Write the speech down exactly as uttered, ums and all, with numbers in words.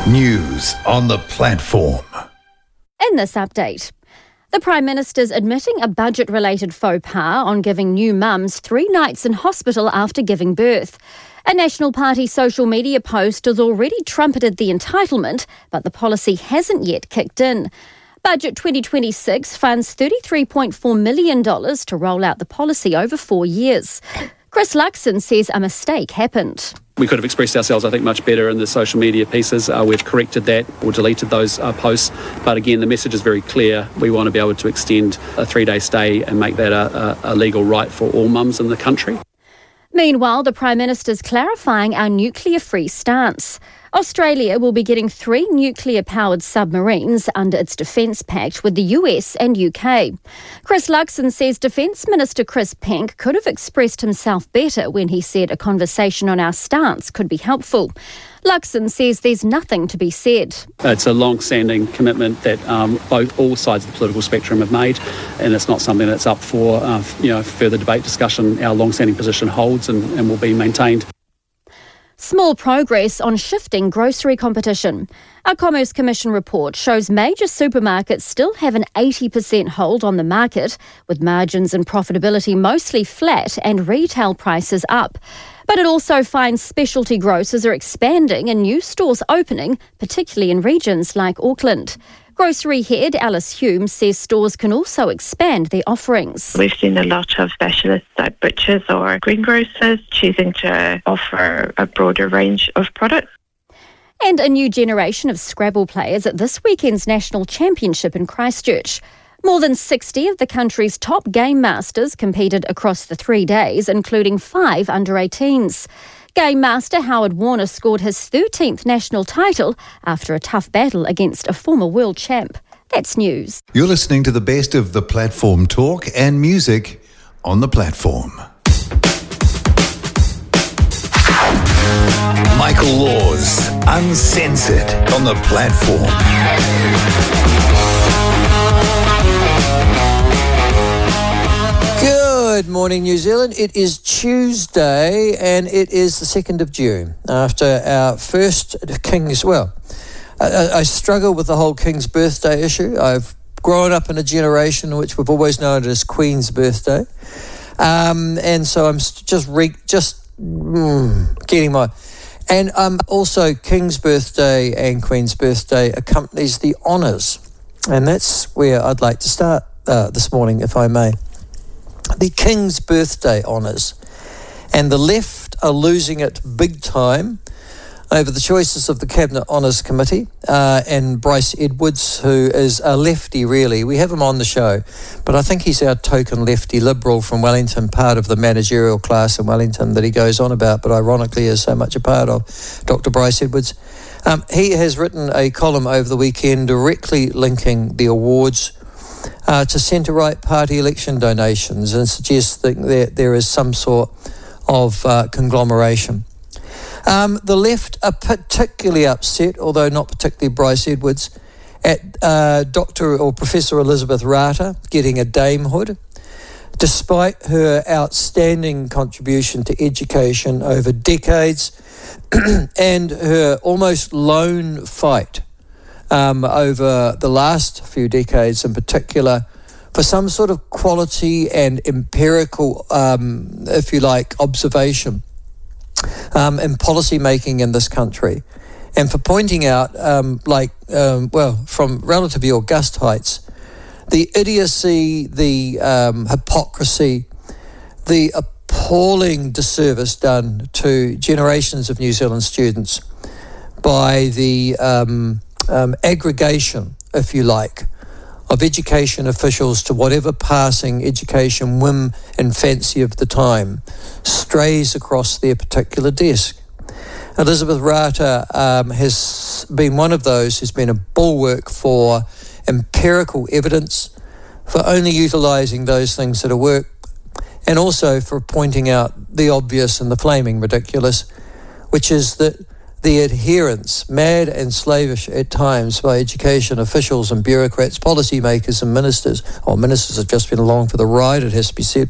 News on the platform. In this update, the Prime Minister's admitting a budget-related faux pas on giving new mums three nights in hospital after giving birth. A National Party social media post has already trumpeted the entitlement, but the policy hasn't yet kicked in. Budget twenty twenty-six funds thirty-three point four million dollars to roll out the policy over four years. Chris Luxon says a mistake happened. We could have expressed ourselves, I think, much better in the social media pieces. Uh, we've corrected that or deleted those uh, posts. But again, the message is very clear. We want to be able to extend a three-day stay and make that a, a, a legal right for all mums in the country. Meanwhile, the Prime Minister's clarifying our nuclear-free stance. Australia will be getting three nuclear-powered submarines under its defence pact with the U S and U K. Chris Luxon says Defence Minister Chris Penk could have expressed himself better when he said a conversation on our stance could be helpful. Luxon says there's nothing to be said. It's a long-standing commitment that um, both all sides of the political spectrum have made, and it's not something that's up for uh, you know further debate, discussion. Our long-standing position holds and, and will be maintained. Small progress on shifting grocery competition. A Commerce Commission report shows major supermarkets still have an eighty percent hold on the market, with margins and profitability mostly flat and retail prices up. But it also finds specialty grocers are expanding and new stores opening, particularly in regions like Auckland. Grocery head Alice Hume says stores can also expand their offerings. We've seen a lot of specialists like butchers or greengrocers choosing to offer a broader range of products. And a new generation of Scrabble players at this weekend's National Championship in Christchurch. More than sixty of the country's top game masters competed across the three days, including five under eighteens. Game master Howard Warner scored his thirteenth national title after a tough battle against a former world champ. That's news. You're listening to the best of the platform talk and music on the platform. Michael Laws, Uncensored on the platform. Good morning, New Zealand. It is Tuesday and it is the second of June after our first King's, well, I, I struggle with the whole King's birthday issue. I've grown up in a generation in which we've always known it as Queen's birthday. Um, and so I'm just re- just mm, getting my... And um, also King's birthday and Queen's birthday accompanies the honours. And that's where I'd like to start uh, this morning, if I may. The King's birthday honours, and the left are losing it big time over the choices of the Cabinet Honours Committee uh, and Bryce Edwards, who is a lefty really. We have him on the show, but I think he's our token lefty Liberal from Wellington, part of the managerial class in Wellington that he goes on about, but ironically is so much a part of, Doctor Bryce Edwards. Um, he has written a column over the weekend directly linking the awards Uh, to centre-right party election donations and suggests that there, there is some sort of uh, conglomeration. Um, the left are particularly upset, although not particularly Bryce Edwards, at uh, Doctor or Professor Elizabeth Rata getting a damehood, despite her outstanding contribution to education over decades and her almost lone fight Um, over the last few decades in particular, for some sort of quality and empirical, um, if you like, observation um, in policy making in this country. And for pointing out, um, like, um, well, from relatively august heights, the idiocy, the um, hypocrisy, the appalling disservice done to generations of New Zealand students by the... Um, Um, aggregation, if you like, of education officials to whatever passing education whim and fancy of the time strays across their particular desk. Elizabeth Rata um, has been one of those who's been a bulwark for empirical evidence, for only utilising those things that are work, and also for pointing out the obvious and the flaming ridiculous, which is that the adherence, mad and slavish at times, by education officials and bureaucrats, policymakers and ministers, or ministers have just been along for the ride, it has to be said,